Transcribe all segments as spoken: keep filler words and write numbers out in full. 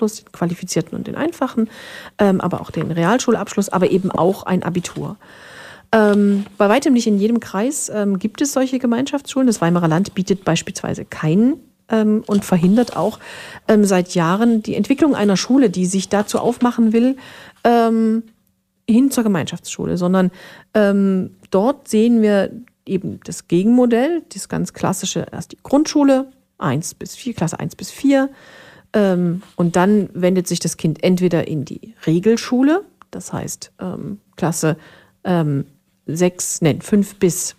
Abschluss, den qualifizierten und den einfachen, ähm, aber auch den Realschulabschluss, aber eben auch ein Abitur. Ähm, bei weitem nicht in jedem Kreis ähm, gibt es solche Gemeinschaftsschulen. Das Weimarer Land bietet beispielsweise keinen ähm, und verhindert auch ähm, seit Jahren die Entwicklung einer Schule, die sich dazu aufmachen will, ähm, hin zur Gemeinschaftsschule, sondern ähm, dort sehen wir eben das Gegenmodell, das ganz klassische, erst die Grundschule, eins bis vier, Klasse eins bis vier, ähm, und dann wendet sich das Kind entweder in die Regelschule, das heißt ähm, Klasse ähm, sechs, nein, fünf bis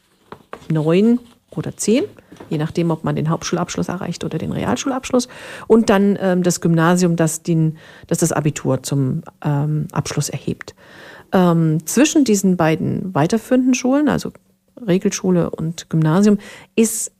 neun oder zehn, je nachdem, ob man den Hauptschulabschluss erreicht oder den Realschulabschluss, und dann ähm, das Gymnasium, das, den, das das Abitur zum ähm, Abschluss erhebt. Ähm, zwischen diesen beiden weiterführenden Schulen, also Regelschule und Gymnasium, ist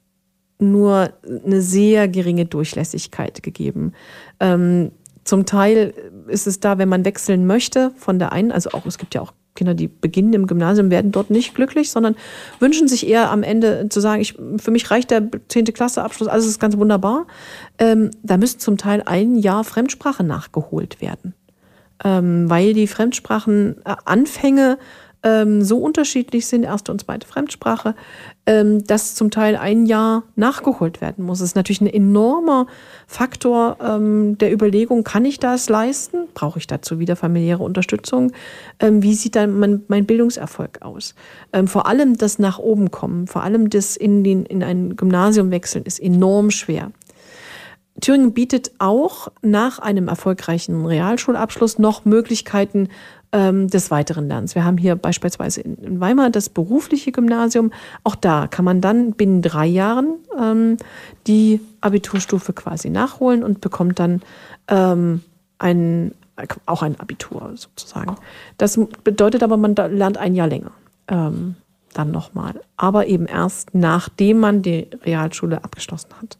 nur eine sehr geringe Durchlässigkeit gegeben. Ähm, zum Teil ist es da, wenn man wechseln möchte von der einen, also auch, es gibt ja auch Kinder, die beginnen im Gymnasium, werden dort nicht glücklich, sondern wünschen sich eher am Ende zu sagen, ich, für mich reicht der zehnte Klasse Abschluss, alles ist ganz wunderbar. Ähm, da müsste zum Teil ein Jahr Fremdsprache nachgeholt werden, ähm, weil die Fremdsprachenanfänge ähm, so unterschiedlich sind, erste und zweite Fremdsprache, ähm, dass zum Teil ein Jahr nachgeholt werden muss. Das ist natürlich ein enormer Faktor ähm, der Überlegung, kann ich das leisten? Brauche ich dazu wieder familiäre Unterstützung? Ähm, wie sieht dann mein, mein Bildungserfolg aus? Ähm, vor allem das nach oben kommen, vor allem das in, den, in ein Gymnasium wechseln, ist enorm schwer. Thüringen bietet auch nach einem erfolgreichen Realschulabschluss noch Möglichkeiten ähm, des weiteren Lernens. Wir haben hier beispielsweise in, in Weimar das berufliche Gymnasium. Auch da kann man dann binnen drei Jahren ähm, die Abiturstufe quasi nachholen und bekommt dann ähm, ein, auch ein Abitur sozusagen. Das bedeutet aber, man lernt ein Jahr länger ähm, dann nochmal. Aber eben erst, nachdem man die Realschule abgeschlossen hat.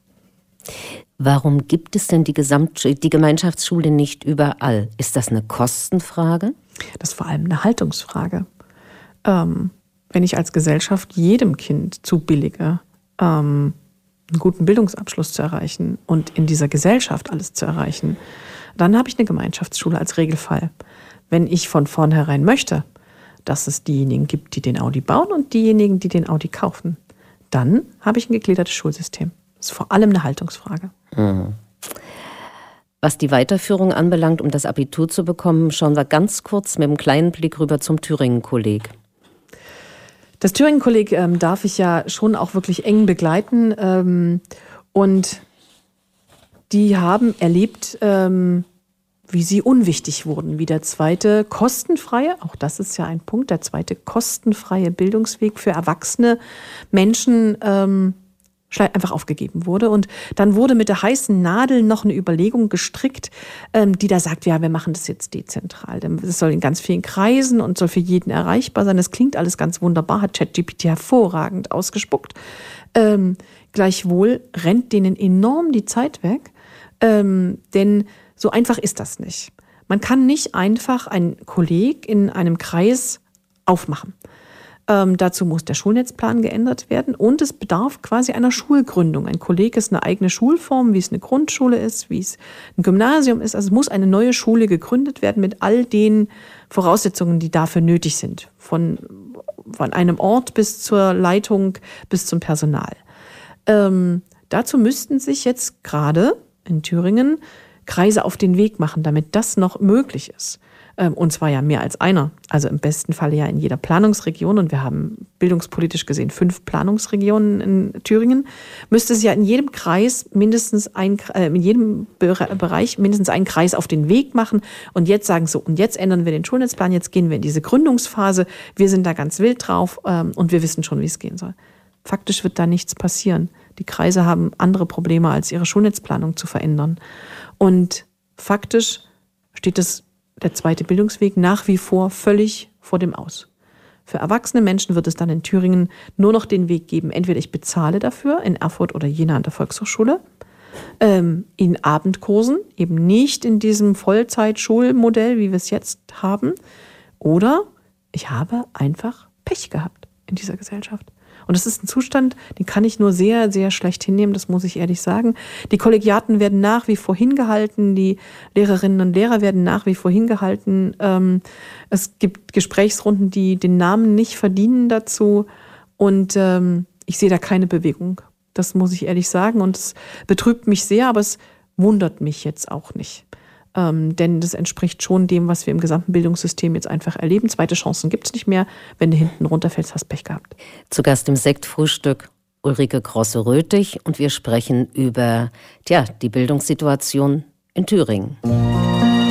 Warum gibt es denn die, Gesamt- die Gemeinschaftsschule nicht überall? Ist das eine Kostenfrage? Das ist vor allem eine Haltungsfrage. Ähm, wenn ich als Gesellschaft jedem Kind zubillige, ähm, einen guten Bildungsabschluss zu erreichen und in dieser Gesellschaft alles zu erreichen, dann habe ich eine Gemeinschaftsschule als Regelfall. Wenn ich von vornherein möchte, dass es diejenigen gibt, die den Audi bauen und diejenigen, die den Audi kaufen, dann habe ich ein gegliedertes Schulsystem. Das ist vor allem eine Haltungsfrage. Mhm. Was die Weiterführung anbelangt, um das Abitur zu bekommen, schauen wir ganz kurz mit einem kleinen Blick rüber zum Thüringen-Kolleg. Das Thüringen-Kolleg ähm, darf ich ja schon auch wirklich eng begleiten. Ähm, und die haben erlebt, ähm, wie sie unwichtig wurden, wie der zweite kostenfreie, auch das ist ja ein Punkt, der zweite kostenfreie Bildungsweg für erwachsene Menschen ähm, einfach aufgegeben wurde. Und dann wurde mit der heißen Nadel noch eine Überlegung gestrickt, ähm, die da sagt, ja, wir machen das jetzt dezentral. Das soll in ganz vielen Kreisen und soll für jeden erreichbar sein. Das klingt alles ganz wunderbar, hat ChatGPT hervorragend ausgespuckt. Ähm, gleichwohl rennt denen enorm die Zeit weg, ähm, denn so einfach ist das nicht. Man kann nicht einfach ein Kolleg in einem Kreis aufmachen. Ähm, dazu muss der Schulnetzplan geändert werden und es bedarf quasi einer Schulgründung. Ein Kolleg ist eine eigene Schulform, wie es eine Grundschule ist, wie es ein Gymnasium ist. Also es muss eine neue Schule gegründet werden mit all den Voraussetzungen, die dafür nötig sind. Von, von einem Ort bis zur Leitung bis zum Personal. Ähm, dazu müssten sich jetzt gerade in Thüringen Kreise auf den Weg machen, damit das noch möglich ist. Und zwar ja mehr als einer. Also im besten Falle ja in jeder Planungsregion. Und wir haben bildungspolitisch gesehen fünf Planungsregionen in Thüringen. Müsste es ja in jedem Kreis mindestens ein, äh, in jedem Bereich mindestens einen Kreis auf den Weg machen. Und jetzt sagen so, und jetzt ändern wir den Schulnetzplan, jetzt gehen wir in diese Gründungsphase. Wir sind da ganz wild drauf ähm, und wir wissen schon, wie es gehen soll. Faktisch wird da nichts passieren. Die Kreise haben andere Probleme, als ihre Schulnetzplanung zu verändern. Und faktisch steht es der zweite Bildungsweg nach wie vor völlig vor dem Aus. Für erwachsene Menschen wird es dann in Thüringen nur noch den Weg geben, entweder ich bezahle dafür in Erfurt oder Jena an der Volkshochschule, ähm, in Abendkursen, eben nicht in diesem Vollzeitschulmodell, wie wir es jetzt haben, oder ich habe einfach Pech gehabt in dieser Gesellschaft. Und das ist ein Zustand, den kann ich nur sehr, sehr schlecht hinnehmen, das muss ich ehrlich sagen. Die Kollegiaten werden nach wie vor hingehalten, die Lehrerinnen und Lehrer werden nach wie vor hingehalten. Ähm, es gibt Gesprächsrunden, die den Namen nicht verdienen dazu. Und ähm, ich sehe da keine Bewegung. Das muss ich ehrlich sagen. Und es betrübt mich sehr, aber es wundert mich jetzt auch nicht. Ähm, denn das entspricht schon dem, was wir im gesamten Bildungssystem jetzt einfach erleben. Zweite Chancen gibt es nicht mehr. Wenn du hinten runterfällst, hast Pech gehabt. Zu Gast im Sektfrühstück Ulrike Grosse-Röthig und wir sprechen über tja, die Bildungssituation in Thüringen.